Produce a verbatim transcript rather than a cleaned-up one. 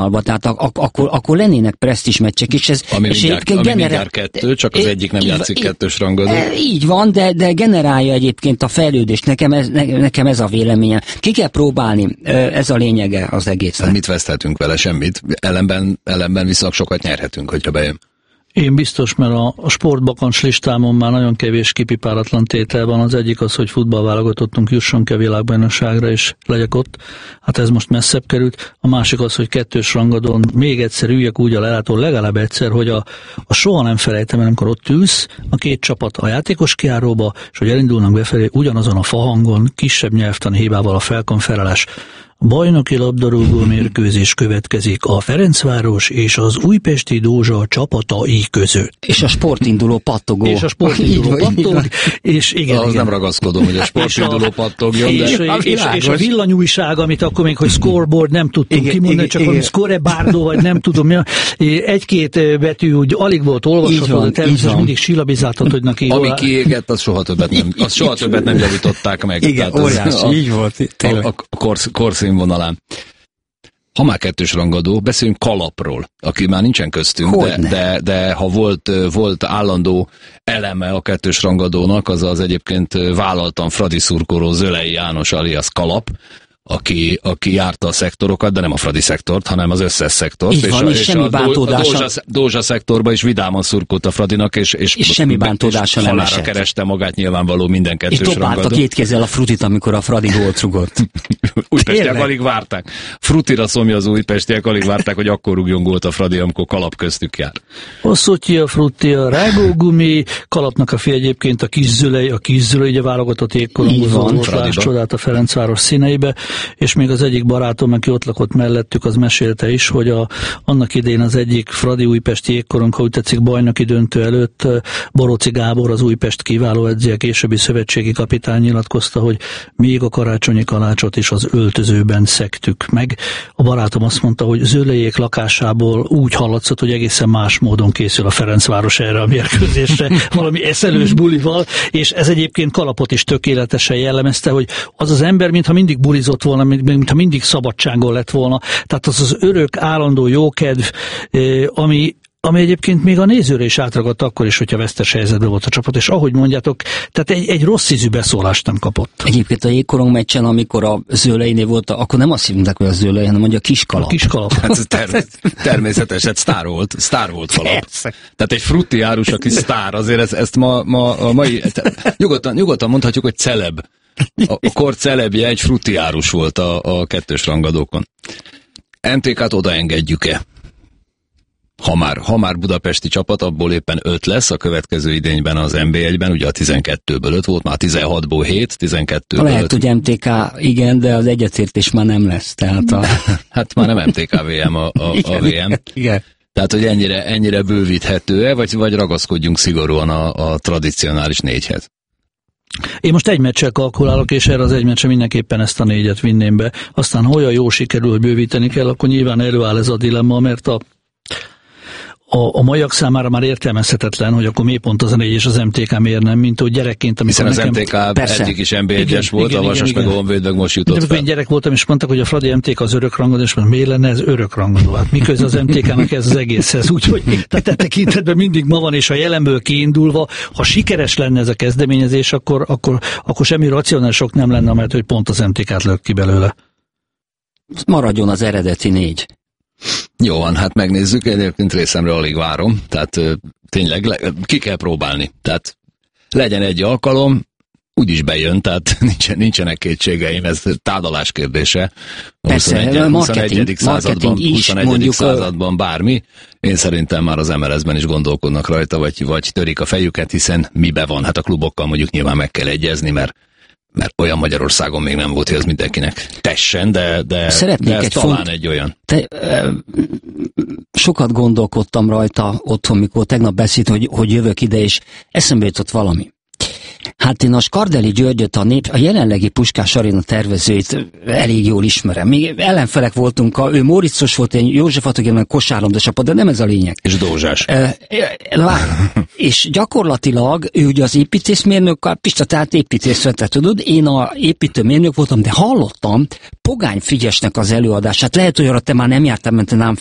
tehát ak- ak- akkor, akkor lennének presztízs meccsek, és ez... Ami, és mindjárt, ami generál... mindjárt kettő, csak az egyik nem játszik így, kettős rangadó. Így van, de, de generálja egyébként a fejlődést, nekem ez, ne, nekem ez a véleményem. Ki kell próbálni, ez a lényege az egésznek. Hát mit veszthetünk vele? Semmit. Ellenben, ellenben viszont sokat nyerhetünk, hogyha bejön. Én biztos, mert a, a sportbakancs listámon már nagyon kevés kipipáratlan tétel van. Az egyik az, hogy futballválogatottunk jusson ki a világbajnokságra, és legyek ott. Hát ez most messzebb került. A másik az, hogy kettős rangadón még egyszer üljek úgy a lelátón, legalább egyszer, hogy a, a soha nem felejtem, amikor ott ülsz, a két csapat a játékos kijáróba, és hogy elindulnak befelé, ugyanazon a fahangon, kisebb nyelvtani hibával a felkonferálás. Bajnoki labdarúgó mérkőzés következik a Ferencváros és az Újpesti Dózsa csapatai között. És a sportinduló pattogó. És a sportinduló pattog, és igen, ahhoz igen. nem ragaszkodom, hogy a sportinduló pattogjon, és, de... és, és, és a villanyújság, amit akkor még, hogy scoreboard nem tudtunk igen, kimondani, igen, csak igen. Scorebárdó, vagy nem tudom, egy-két betű úgy alig volt olvasható, de természetesen mindig silabizáltat, hogy neki... Ami kiégett, az soha többet nem, az soha többet nem javították meg. Igen, óriási, így volt. A, a, a korsz, korszínvonalán. Ha már kettős rangadó, beszéljünk Kalapról, aki már nincsen köztünk, de, de, de ha volt, volt állandó eleme a kettős rangadónak, az az egyébként vállaltan Fradi szurkoló Zölei János alias Kalap, aki, aki járta a szektorokat, de nem a Fradi szektort, hanem az összes szektort. Így van, és, és semmi bántódása. A Dózsa, Dózsa szektorba is vidáman szurkolt a Fradinak, és, és, és semmi bántódása nem esett. Kereste magát nyilvánvaló minden kettős rangadó. És dobálta két kézzel a Frutit, amikor a Fradi gólt rugott. Újpestiek alig várták. Frutira szomja az újpestiek, alig várták, hogy akkor rúgjon gólt a Fradi, amikor Kalap köztük jár. A Szotyi, a Frutti, a Rágógumi, Kalapnak a fia egyébként a Kiszülei, a Kiszülei, ugye válogatott jégkorongozó volt, láss csodát a Ferencváros színeibe, és még az egyik barátom, aki ott lakott mellettük, az mesélte is, hogy a, annak idején az egyik Fradi újpesti jégkorong, ha úgy tetszik, bajnoki döntő előtt Boróci Gábor, az Újpest kiváló edzője, későbbi szövetségi kapitány nyilatkozta, hogy még a karácsonyi kalácsot is az öltözőben szektük meg. A barátom azt mondta, hogy Zöleiék lakásából úgy hallatszott, hogy egészen más módon készül a Ferencváros erre a mérkőzésre, valami eszelős bulival, és ez egyébként Kalapot is tökéletesen jellemezte, hogy az az ember, mintha mindig bulizott volna, mintha mindig szabadságon lett volna. Tehát az az örök, állandó jókedv, ami, ami egyébként még a nézőre is átragadt akkor is, hogyha vesztes helyzetben volt a csapat, és ahogy mondjátok, tehát egy, egy rossz ízű beszólást nem kapott. Egyébként a jégkorong meccsen, amikor a Zöleinél volt, akkor nem azt hívták, hogy a Zölei, hanem hogy a Kiskalap. A Kiskalap. Hát ez termés, természetes, hát sztár volt, sztár volt Kalap. Tehát egy frutti árus, aki sztár, azért ezt, ezt ma, ma a mai, nyugodtan, nyugodtan mondhatjuk, hogy celeb. A, a kor celebje egy frutti árus volt a, a kettős rangadókon. em té ká-t odaengedjük-e? Ha már, ha már budapesti csapat, abból éppen öt lesz a következő idényben az en bé egyben, ugye a tizenkettőből öt volt, már tizenhatból hét, tizenkettőből lehet, öt. hogy em té ká igen, de az egyetértés már nem lesz. Tehát a... hát már nem em té ká vé em a, a, a vé em. Igen. Tehát, hogy ennyire, ennyire bővíthető-e, vagy, vagy ragaszkodjunk szigorúan a, a tradicionális négyhez? Én most egy meccsel kalkulálok, és erre az egy meccsre mindenképpen ezt a négyet vinném be. Aztán, ha olyan jó sikerül, hogy bővíteni kell, akkor nyilván előáll ez a dilemma, mert a A, a majak számára már értelmezhetetlen, hogy akkor miért pont az a négy és az em té ká miért nem, mint hogy gyerekként, amikor hiszen nekem... az em té ká Persze. eddig is en bé egyes volt, igen, a Vasas igen, meg a Honvéd meg most jutott fel. fel. Én gyerek voltam, és mondtak, hogy a Fradi em té ká az örök rangadó, és mondtam, miért lenne ez örök rangadó? Hát miközben az em té ká-nak ez az egészhez. Úgyhogy tehát e tekintetben mindig ma van, és a jelenből kiindulva, ha sikeres lenne ez a kezdeményezés, akkor, akkor, akkor semmi racionálisok nem lenne, mert hogy pont az em té ká-t lök ki belőle. Maradjon az eredeti négy. Jó van, hát megnézzük, egyébként részemre alig várom, tehát ö, tényleg le, ki kell próbálni, tehát legyen egy alkalom, úgyis bejön, tehát nincsen, nincsenek kétségeim, ez tárgyalás kérdése. Persze, huszonegyedik században, is, huszonegyedik mondjuk században bármi, én szerintem már az em el es-ben is gondolkodnak rajta, vagy, vagy törik a fejüket, hiszen mibe van, hát a klubokkal mondjuk nyilván meg kell egyezni, mert mert olyan Magyarországon még nem volt, hogy ez mindenkinek tessen, de, de, de ez egy talán font... egy olyan. Te, e, sokat gondolkodtam rajta otthon, mikor tegnap beszélt, hogy, hogy jövök ide, és eszembe jutott valami. Hát én a Skardely Györgyöt, a, nép, a jelenlegi Puskás Aréna tervezőit elég jól ismerem. Még ellenfelek voltunk, a, ő Móricos volt, én József Attila, kosárlabda csapat, de nem ez a lényeg. És Dózsás. E, e, és gyakorlatilag ő ugye az építészmérnök, a Pista, tehát építészre, te tudod, én a építőmérnök voltam, de hallottam Pogány Frigyesnek az előadását. Lehet, hogy arra te már nem jártál, mert te nem